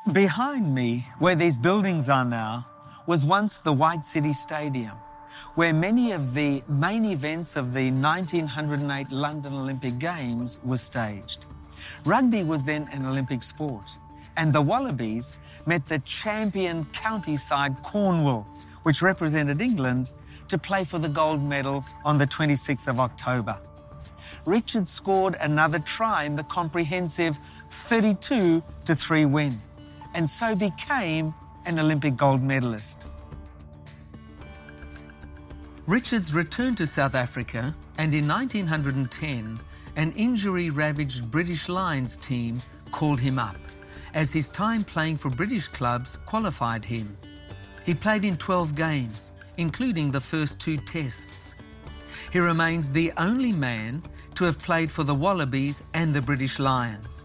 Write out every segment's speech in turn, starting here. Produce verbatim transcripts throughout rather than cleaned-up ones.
Behind me, where these buildings are now, was once the White City Stadium, where many of the main events of the nineteen oh eight London Olympic Games were staged. Rugby was then an Olympic sport, and the Wallabies met the champion county side Cornwall, which represented England, to play for the gold medal on the twenty-sixth of October. Richards scored another try in the comprehensive thirty-two to three win, and so became an Olympic gold medalist. Richards returned to South Africa, and in nineteen ten, an injury-ravaged British Lions team called him up, as his time playing for British clubs qualified him. He played in twelve games, including the first two tests. He remains the only man to have played for the Wallabies and the British Lions.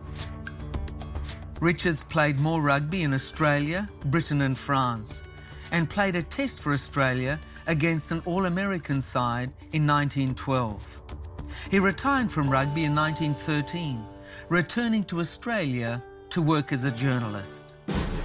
Richards played more rugby in Australia, Britain and France, and played a test for Australia against an All-American side in nineteen twelve. He retired from rugby in nineteen thirteen, returning to Australia to work as a journalist.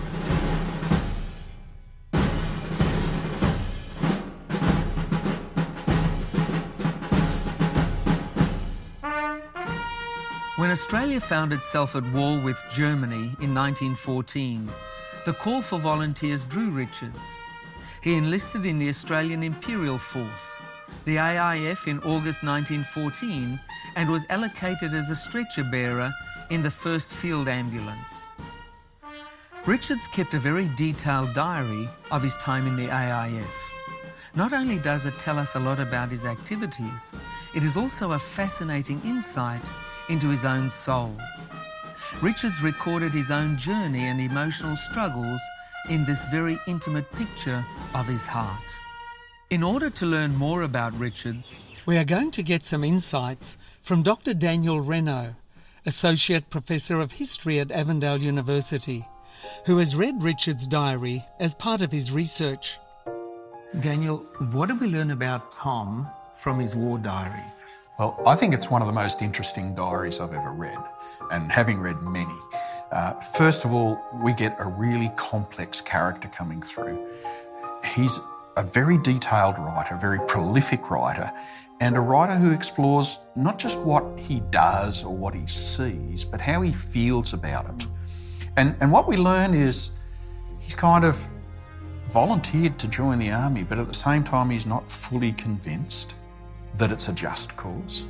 When Australia found itself at war with Germany in nineteen fourteen, the call for volunteers drew Richards. He enlisted in the Australian Imperial Force, the A I F, in August nineteen fourteen, and was allocated as a stretcher bearer in the first Field Ambulance. Richards kept a very detailed diary of his time in the A I F. Not only does it tell us a lot about his activities, it is also a fascinating insight into his own soul. Richards recorded his own journey and emotional struggles in this very intimate picture of his heart. In order to learn more about Richards, we are going to get some insights from Doctor Daniel Renaud, Associate Professor of History at Avondale University, who has read Richards' diary as part of his research. Daniel, what do we learn about Tom from his war diaries? Well, I think it's one of the most interesting diaries I've ever read, and having read many. Uh, first of all, we get a really complex character coming through. He's a very detailed writer, a very prolific writer, and a writer who explores not just what he does or what he sees, but how he feels about it. And, and what we learn is he's kind of volunteered to join the army, but at the same time he's not fully convinced that it's a just cause.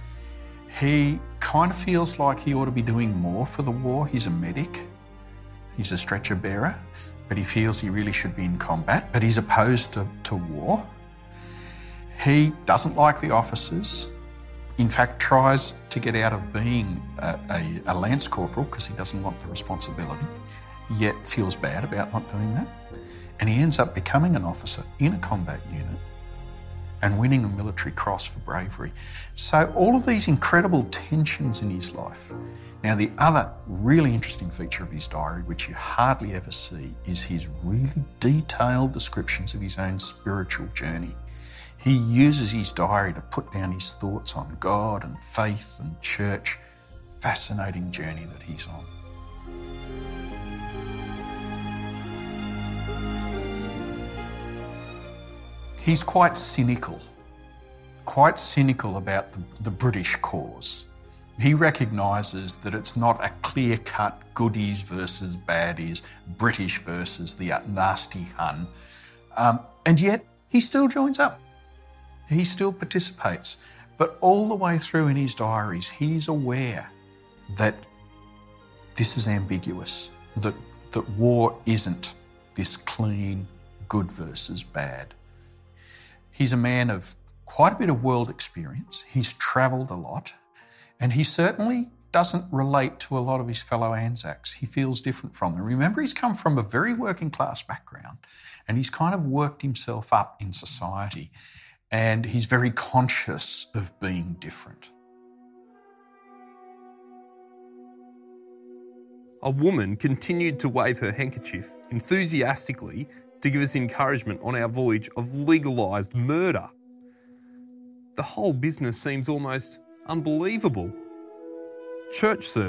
He kind of feels like he ought to be doing more for the war. He's a medic, he's a stretcher bearer, but he feels he really should be in combat, but he's opposed to, to war. He doesn't like the officers, in fact tries to get out of being a, a, a lance corporal because he doesn't want the responsibility, yet feels bad about not doing that. And he ends up becoming an officer in a combat unit and winning a military cross for bravery. So all of these incredible tensions in his life. Now, the other really interesting feature of his diary, which you hardly ever see, is his really detailed descriptions of his own spiritual journey. He uses his diary to put down his thoughts on God and faith and church. Fascinating journey that he's on. He's quite cynical, quite cynical about the, the British cause. He recognises that it's not a clear-cut goodies versus baddies, British versus the nasty Hun, um, and yet he still joins up. He still participates. But all the way through in his diaries, he's aware that this is ambiguous, that, that war isn't this clean good versus bad. He's a man of quite a bit of world experience. He's travelled a lot, and he certainly doesn't relate to a lot of his fellow Anzacs. He feels different from them. Remember, he's come from a very working class background, and he's kind of worked himself up in society, and he's very conscious of being different. A woman continued to wave her handkerchief enthusiastically to give us encouragement on our voyage of legalised murder. The whole business seems almost unbelievable. Church service